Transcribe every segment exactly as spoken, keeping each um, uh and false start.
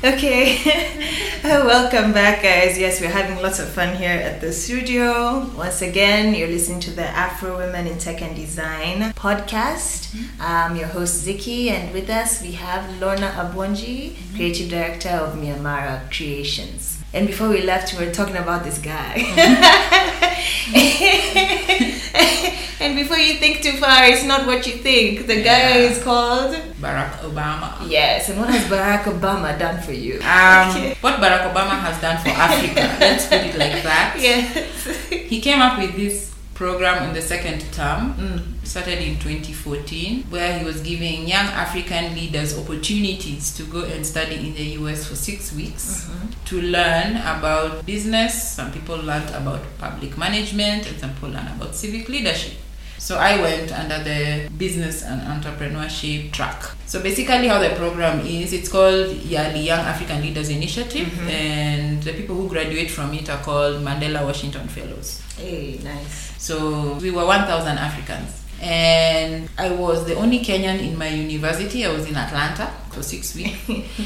Okay, welcome back, guys. Yes, we're having lots of fun here at the studio. Once again, you're listening to the Afro Women in Tech and Design podcast. I'm your host, Ziki, and with us we have Lorna Abwanji, Creative Director of Myanmar Creations. And before we left, we were talking about this guy. And before you think too far, it's not what you think. The guy Yeah. is called Barack Obama. Yes, and what has Barack Obama done for you? Um, Okay. What Barack Obama has done for Africa, let's put it like that. Yes. He came up with this program in the second term, Mm. started in twenty fourteen, where he was giving young African leaders opportunities to go and study in the U S for six weeks Mhm. to learn about business. Some people learned about public management and some people learned about civic leadership. So I went under the business and entrepreneurship track. So basically how the program is, it's called YALI, Young African Leaders Initiative, Mhm. and the people who graduate from it are called Mandela Washington Fellows. Hey, nice. So we were one thousand Africans. And I was the only Kenyan in my university. I was in Atlanta for six weeks.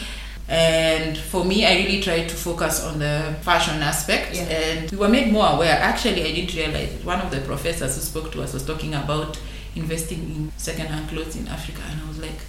And for me, I really tried to focus on the fashion aspect. Yeah. And we were made more aware. Actually, I didn't realize it. One of the professors who spoke to us was talking about investing in second-hand clothes in Africa. And I was like,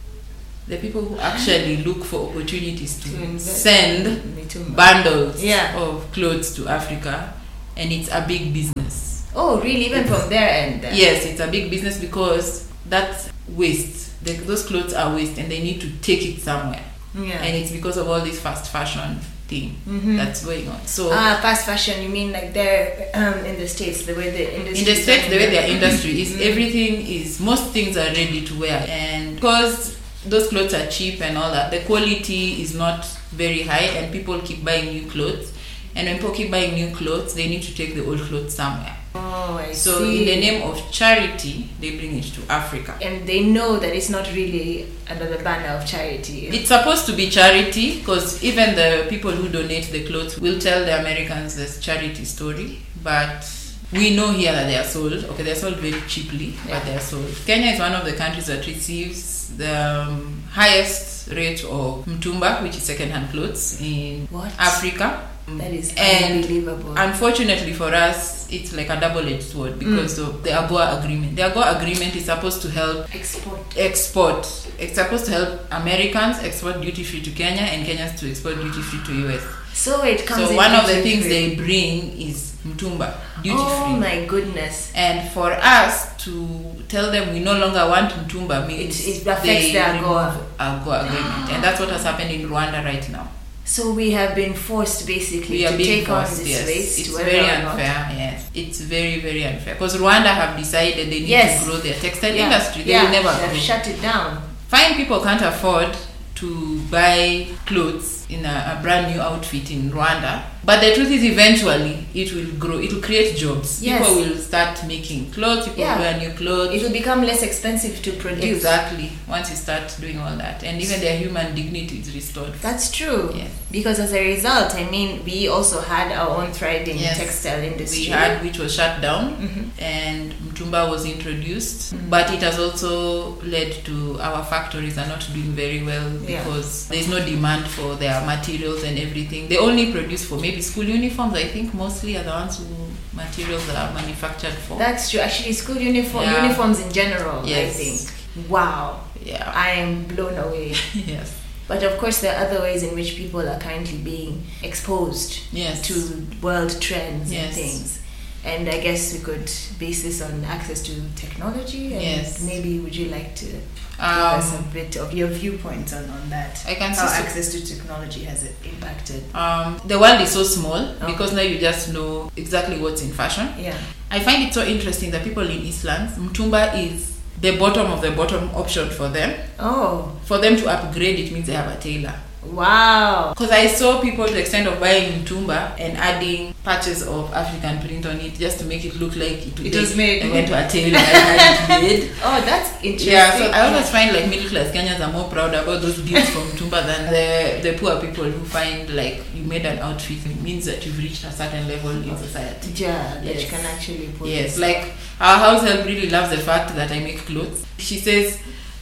the people who actually look for opportunities to, To invest. send Me too. bundles Yeah. of clothes to Africa. And it's a big business. Oh, really? Even from their end? Then? Yes, it's a big business because that's waste. The, those clothes are waste and they need to take it somewhere. Yeah. And it's because of all this fast fashion thing Mhm. that's going on. So Ah, fast fashion. You mean like they're um, in the States, the way the industry in the is States, the way running? their industry is, Mhm. everything is, most things are ready to wear. And because those clothes are cheap and all that, the quality is not very high and people keep buying new clothes. And when people keep buying new clothes, they need to take the old clothes somewhere. Oh, I So see. in the name of charity, they bring it to Africa. And they know that it's not really under the banner of charity. It's supposed to be charity because even the people who donate the clothes will tell the Americans this charity story. But we know here that they are sold. Okay, they're sold very cheaply, Yeah. but they are sold. Kenya is one of the countries that receives the um, highest rate of mtumba, which is second-hand clothes in What? Africa. That is And unbelievable. Unfortunately for us, it's like a double-edged sword because of the AGOA agreement. The AGOA agreement is supposed to help Export. export. It's supposed to help Americans export duty-free to Kenya and Kenyans to export duty-free to U S. So it comes So in one of the duty things free. they bring is mtumba, Oh duty-free. my goodness. And for us to tell them we no longer want mtumba means It- it affects they the AGOA. remove AGOA agreement. And that's what has happened in Rwanda right now. So we have been forced basically We are to being take on forced, this yes. waste. It's whether very or not. unfair, yes. It's very, very unfair. Because Rwanda have decided they need Yes. to grow their textile Yeah. industry. They yeah. will never They have grow. shut it down. Fine people can't afford to buy clothes in a, a brand new outfit in Rwanda. But the truth is eventually it will grow. It will create jobs. Yes. People will start making clothes. People Yeah. will wear new clothes. It will become less expensive to produce. Exactly. Once you start doing all that. And even their human dignity is restored. That's true. Yes. Because as a result, I mean, we also had our own thriving Yes. textile industry. We had, which was shut down, Mhm. and Mtumba was introduced, Mhm. but it has also led to our factories are not doing very well Yeah. because there's no demand for their materials and everything. They only produce for maybe school uniforms, I think mostly are the ones who materials that are manufactured for. That's true. Actually, school uniform Yeah. uniforms in general, I Yes. think. Wow. yeah. I am blown away. yes. But of course, there are other ways in which people are currently being exposed Yes. to world trends and Yes. things. And I guess we could base this on access to technology. And Yes. maybe would you like to give us a Um, bit of your viewpoint on, on that? I can How see. access to technology has it impacted? Um, the world is so small Oh. because now you just know exactly what's in fashion. Yeah. I find it so interesting that people in Eastlands, Mtumba is the bottom of the bottom option for them. Oh, For them to upgrade, it means they have a tailor. wow. Because I saw people to the extent of buying Mtumba and adding patches of African print on it just to make it look like it, It was made. They went to a tailor and had it made. Oh, that's interesting. Yeah, so I always find like middle class Kenyans are more proud about those deals from Mtumba than the, the poor people who find like you made an outfit. It means that you've reached a certain level in society. Yeah, that Yes. you can actually put Yes, it. like our house help really loves the fact that I make clothes. She says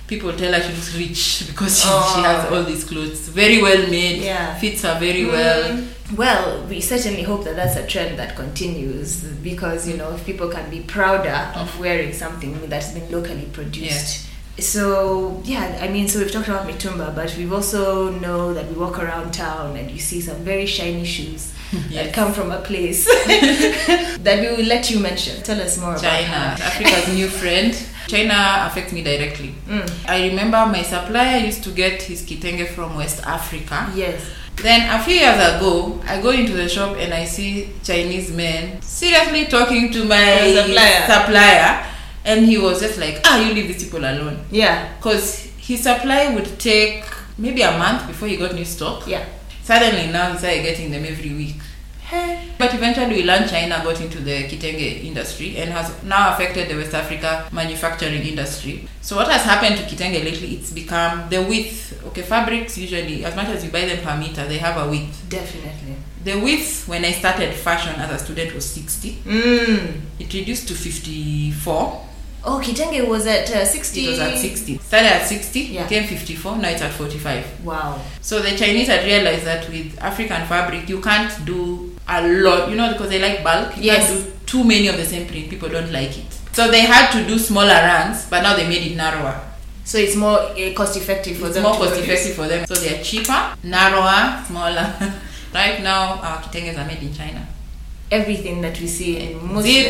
people tell her she's rich because she, Oh. she has all these clothes. Very well made. Yeah. Fits her very well. Well, we certainly hope that that's a trend that continues, because, you know, if people can be prouder of wearing something that's been locally produced. Yes. So, yeah, I mean, so we've talked about mitumba, but we've also know that we walk around town and you see some very shiny shoes that Yes. come from a place that we will let you mention. Tell us more China, about how. Africa's new friend. China affects me directly. Mm. I remember my supplier used to get his kitenge from West Africa. Yes. Then a few years ago, I go into the shop and I see Chinese men seriously talking to my Your supplier. supplier, and he was just like, ah, you leave these people alone. Yeah. Because his supply would take maybe a month before he got new stock. Yeah. Suddenly now he started getting them every week. Hey. But eventually we learned China got into the kitenge industry and has now affected the West Africa manufacturing industry. So what has happened to kitenge lately, it's become the width. Okay, fabrics usually, as much as you buy them per meter, they have a width. Definitely. The width when I started fashion as a student was sixty. Mm. It reduced to fifty-four. Oh, kitenge was at uh, sixty. It was at sixty. Started at sixty, Yeah. became fifty-four, now it's at forty-five. Wow. So the Chinese had realized that with African fabric, you can't do a lot, you know, because they like bulk. You Yes. can't do too many of the same print. People don't like it. So they had to do smaller runs, but now they made it narrower. So it's more uh, cost effective for It's them. more to cost produce. effective for them. So they are cheaper, narrower, smaller. Right now, our kitenges are made in China. Everything that we see in most Zip